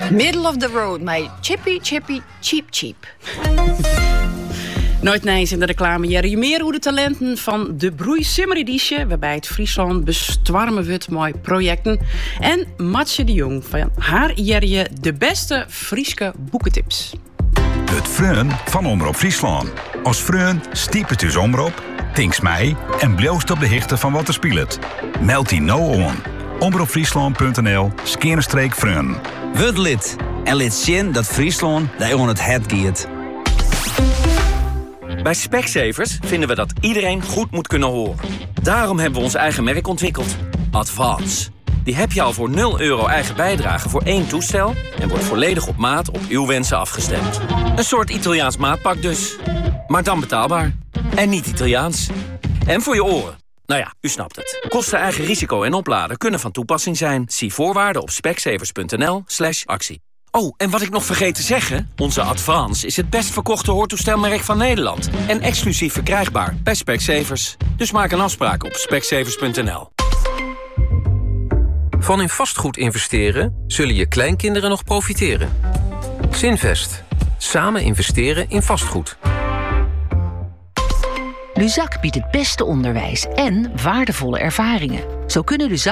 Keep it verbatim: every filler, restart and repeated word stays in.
Middle of the road, my chippy, chippy, cheap, cheap. Nooit nee in de reclame. Jerry meer hoe de talenten van de Broei Simmereditie, waarbij het Friesland bestwarmen wordt mooi projecten. En Matje de Jong van haar Jerry de beste Frieske boekentips. Het Freun van Omroep Friesland. Als Freun stiep het dus Omroep, tinks mij en bloost op de hichte van wat er speelt. Meld die nou on. omroepfriesland punt n l skerenstreek Freun. Word lid en lid zien dat Friesland daar on het het giet. Bij Specsavers vinden we dat iedereen goed moet kunnen horen. Daarom hebben we ons eigen merk ontwikkeld. Advance. Die heb je al voor nul euro eigen bijdrage voor één toestel en wordt volledig op maat op uw wensen afgestemd. Een soort Italiaans maatpak dus. Maar dan betaalbaar. En niet Italiaans. En voor je oren. Nou ja, u snapt het. Kosten eigen risico en opladen kunnen van toepassing zijn. Zie voorwaarden op specsavers punt n l slash actie. Oh, en wat ik nog vergeet te zeggen. Onze Advance is het best verkochte hoortoestelmerk van Nederland. En exclusief verkrijgbaar bij Specsavers. Dus maak een afspraak op specsavers punt n l. Van in vastgoed investeren zullen je kleinkinderen nog profiteren. Zinvest. Samen investeren in vastgoed. Luzak biedt het beste onderwijs en waardevolle ervaringen. Zo kunnen Luzak